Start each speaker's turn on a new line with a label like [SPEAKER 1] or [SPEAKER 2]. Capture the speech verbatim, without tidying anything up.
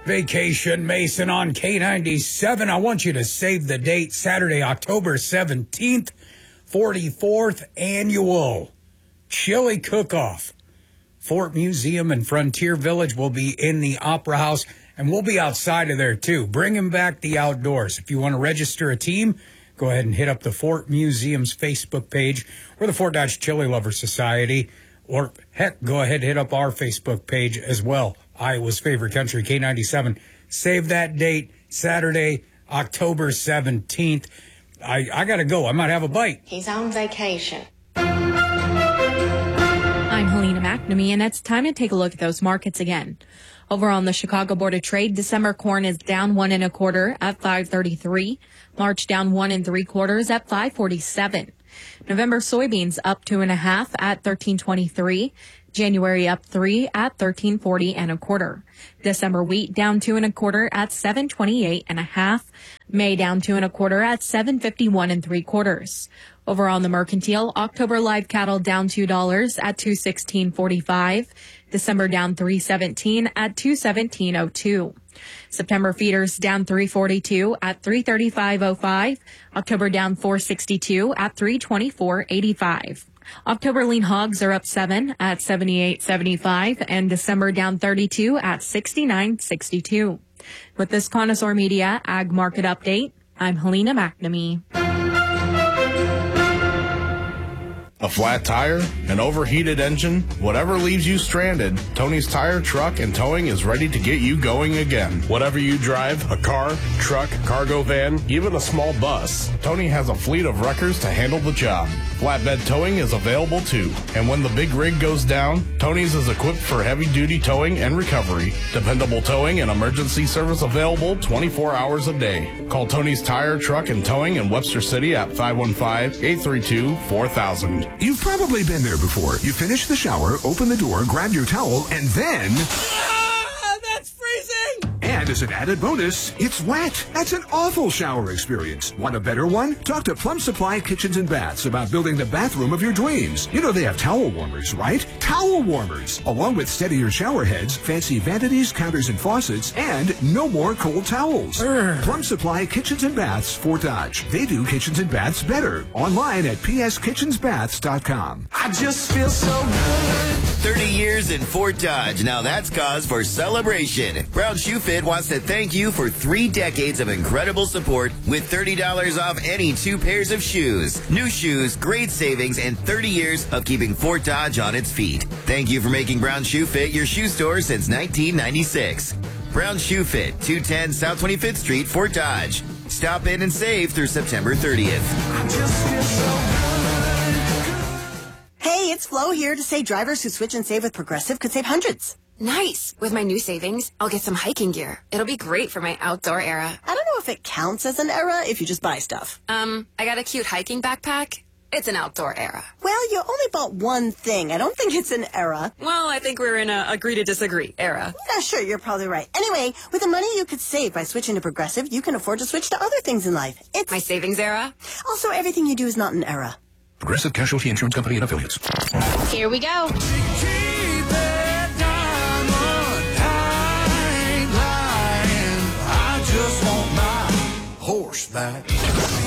[SPEAKER 1] Vacation Mason on K ninety-seven. I want you to save the date, Saturday, October seventeenth, forty-fourth annual Chili Cook-Off. Fort Museum and Frontier Village will be in the Opera House, and we'll be outside of there too, bringing back the outdoors. If you want to register a team, go ahead and hit up the Fort Museum's Facebook page or the Fort Dodge Chili Lovers Society, or heck, go ahead and hit up our Facebook page as well. Iowa's favorite country, K ninety-seven. Save that date, Saturday, October seventeenth. I, I got to go. I might have a bite.
[SPEAKER 2] He's on vacation.
[SPEAKER 3] I'm Helena McNamee, and it's time to take a look at those markets again. Over on the Chicago Board of Trade, December corn is down one and a quarter at five thirty-three. March down one and three quarters at five forty-seven. November soybeans up two and a half at thirteen twenty-three. January up three at thirteen forty and a quarter. December wheat down two and a quarter at seven twenty-eight and a half. May down two and a quarter at seven fifty-one and three quarters. Over on the mercantile, October live cattle down two dollars at two sixteen forty-five. December down three seventeen at two seventeen oh two. September feeders down three forty-two at three thirty-five oh five. October down four sixty-two at three twenty-four eighty-five. October lean hogs are up seven at seventy-eight seventy-five, and December down thirty-two at sixty-nine sixty-two. With this Connoisseur Media Ag Market Update, I'm Helena McNamee.
[SPEAKER 4] A flat tire, an overheated engine, whatever leaves you stranded, Tony's Tire, Truck, and Towing is ready to get you going again. Whatever you drive, a car, truck, cargo van, even a small bus, Tony has a fleet of wreckers to handle the job. Flatbed towing is available too. And when the big rig goes down, Tony's is equipped for heavy-duty towing and recovery. Dependable towing and emergency service available twenty-four hours a day. Call Tony's Tire, Truck, and Towing in Webster City at five one five, eight three two, four thousand.
[SPEAKER 5] You've probably been there before. You finish the shower, open the door, grab your towel, and then...
[SPEAKER 6] Ah, that's freezing!
[SPEAKER 5] And as an added bonus, it's wet. That's an awful shower experience. Want a better one? Talk to Plum Supply Kitchens and Baths about building the bathroom of your dreams. You know they have towel warmers, right? Towel warmers! Along with steadier shower heads, fancy vanities, counters, and faucets, and no more cold towels. Urgh. Plum Supply Kitchens and Baths, Fort Dodge. They do kitchens and baths better. Online at p s kitchens baths dot com.
[SPEAKER 6] I just feel so good.
[SPEAKER 7] thirty years in Fort Dodge. Now that's cause for celebration. Brown Shoe Fit wants to thank you for three decades of incredible support with thirty dollars off any two pairs of shoes. New shoes, great savings, and thirty years of keeping Fort Dodge on its feet. Thank you for making Brown Shoe Fit your shoe store since nineteen ninety-six. Brown Shoe Fit, two ten South twenty-fifth Street, Fort Dodge. Stop in and save through September thirtieth.
[SPEAKER 6] I just feel so good.
[SPEAKER 8] Hey, it's Flo here to say drivers who switch and save with Progressive could save hundreds.
[SPEAKER 9] Nice. With my new savings, I'll get some hiking gear. It'll be great for my outdoor era.
[SPEAKER 8] I don't know if it counts as an era if you just buy stuff.
[SPEAKER 9] Um, I got a cute hiking backpack. It's an outdoor era.
[SPEAKER 8] Well, you only bought one thing. I don't think it's an era.
[SPEAKER 9] Well, I think we're in a agree to disagree era.
[SPEAKER 8] Yeah, sure, you're probably right. Anyway, with the money you could save by switching to Progressive, you can afford to switch to other things in life. It's
[SPEAKER 9] my savings era.
[SPEAKER 8] Also, everything you do is not an era.
[SPEAKER 5] Progressive Casualty Insurance Company and Affiliates.
[SPEAKER 3] Here we go.
[SPEAKER 6] Horseback.